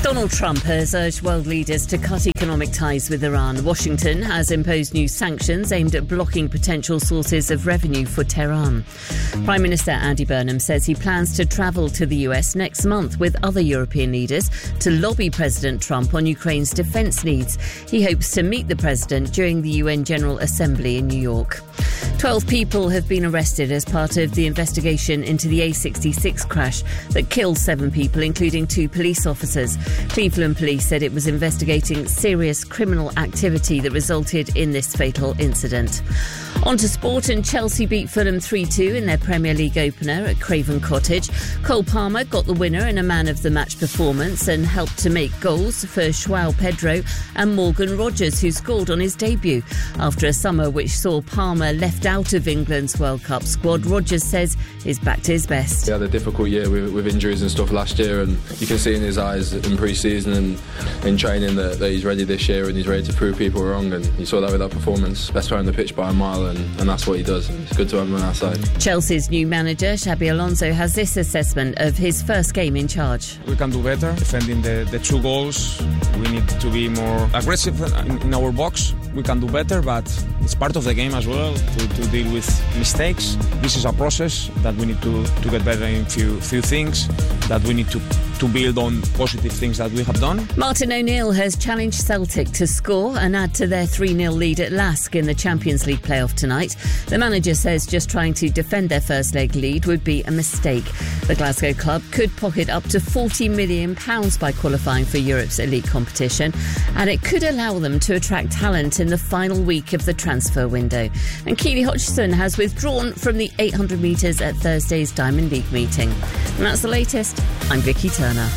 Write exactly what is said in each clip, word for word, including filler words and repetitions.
Donald Trump has urged world leaders to cut economic ties with Iran. Washington has imposed new sanctions aimed at blocking potential sources of revenue for Tehran. Prime Minister Andy Burnham says he plans to travel to the U S next month with other European leaders to lobby President Trump on Ukraine's defence needs. He hopes to meet the president during the U N General Assembly in New York. Twelve people have been arrested as part of the investigation into the A sixty-six crash that killed seven people, including two police officers. Cleveland Police said it was investigating serious criminal activity that resulted in this fatal incident. On to sport, and Chelsea beat Fulham three two in their Premier League opener at Craven Cottage. Cole Palmer got the winner in a man-of-the-match performance and helped to make goals for João Pedro and Morgan Rogers, who scored on his debut. After a summer which saw Palmer left out of England's World Cup squad, Rogers says he's back to his best. He had a difficult year with, with injuries and stuff last year, and you can see in his eyes in pre-season and in training that, that he's ready this year and he's ready to prove people wrong, and you saw that with that performance. Best player on the pitch by a mile, and, and that's what he does, and it's good to have him on our side. Chelsea's new manager, Xabi Alonso, has this assessment of his first game in charge. We can do better defending the, the two goals. We need to be more aggressive in, in our box. We can do better, but it's part of the game as well to, to deal with mistakes. This is a process that we need to, to get better in few few things, that we need to, to build on positive things that we have done. Martin O'Neill has challenged Celtic to score and add to their three nil lead at Lask in the Champions League playoff tonight. The manager says just trying to defend their first leg lead would be a mistake. The Glasgow club could pocket up to forty million pounds by qualifying for Europe's elite competition, and it could allow them to attract talent in the final week of the transfer window. And Keely Hodgson has withdrawn from the eight hundred metres at Thursday's Diamond League meeting. And that's the latest. I'm Vicky Turner.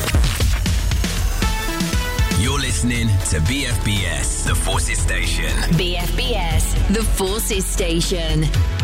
You're listening to B F B S, The Forces Station. B F B S, The Forces Station.